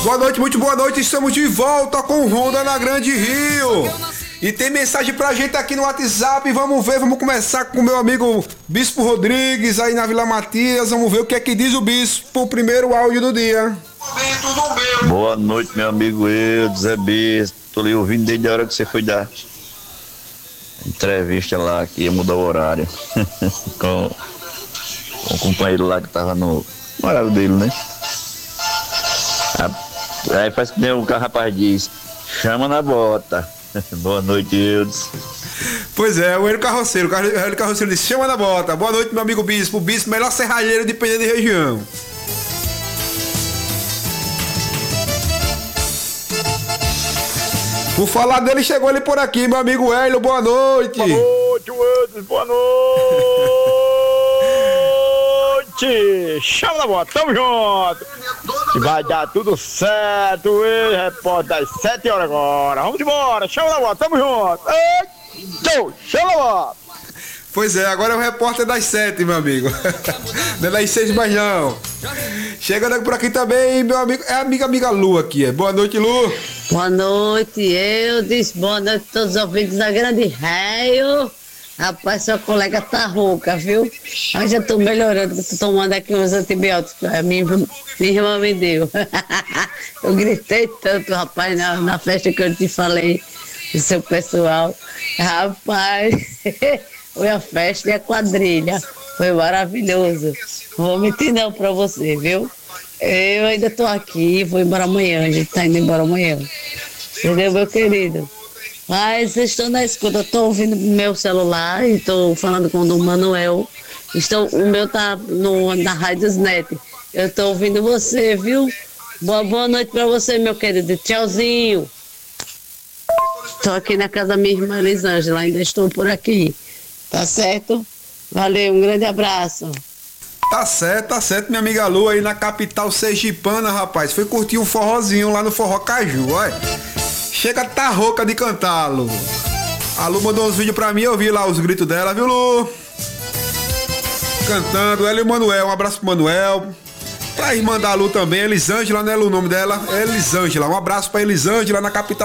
Boa noite, muito boa noite. Estamos de volta com Ronda na Grande Rio. E tem mensagem pra gente aqui no WhatsApp. Vamos ver, vamos começar com o meu amigo Bispo Rodrigues aí na Vila Matias. Vamos ver o que é que diz o Bispo. O primeiro áudio do dia. Boa noite, meu amigo Zé Bispo. Tô lhe ouvindo desde a hora que você foi dar entrevista lá, que ia mudar o horário. com o companheiro lá que tava no horário dele, né? Aí faz que nem o rapaz diz, chama na bota. Boa noite, Eudes. Pois é, o Hélio Carroceiro disse, chama na bota. Boa noite, meu amigo Bispo. O Bispo, melhor serralheiro dependendo de região. Por falar dele, chegou ele por aqui, meu amigo Hélio, boa noite. Boa noite, Eudes, boa noite. Chama na bota, tamo junto. Que vai dar tudo certo, repórter das 7 horas agora. Vamos embora, chama na bota, tamo junto. Chama na bota. Pois é, agora é o repórter das 7, meu amigo. Não é das 6 mais não. Chegando por aqui também, meu amigo, é a amiga Lu aqui. Boa noite, Lu. Boa noite, Eudes. Boa noite a todos os ouvintes da Grande Rio. Rapaz, sua colega tá rouca, viu? Eu já tô melhorando, tô tomando aqui uns antibióticos. Minha irmã me deu. Eu gritei tanto, rapaz, na festa que eu te falei do seu pessoal. Rapaz, foi a festa e a quadrilha. Foi maravilhoso. Não vou mentir não pra você, viu? Eu ainda tô aqui, vou embora amanhã. A gente tá indo embora amanhã. Entendeu, meu querido? Mas estou na escuta, estou ouvindo meu celular e estou falando com o do Manuel. O meu tá na Rádio Net. Eu estou ouvindo você, viu? Boa noite para você, meu querido. Tchauzinho. Estou aqui na casa da minha irmã Elisângela, ainda estou por aqui. Tá certo? Valeu, um grande abraço. Tá certo, minha amiga Lu aí na capital sergipana, rapaz. Foi curtir um forrozinho lá no Forró Caju, olha. Chega, tá rouca de cantar, Lu. A Lu mandou uns vídeos pra mim, eu vi lá os gritos dela, viu, Lu? Cantando, ela e o Manuel, um abraço pro Manuel. Pra irmã da Lu também, Elisângela, né, Lu, o nome dela? É Elisângela, um abraço pra Elisângela na capital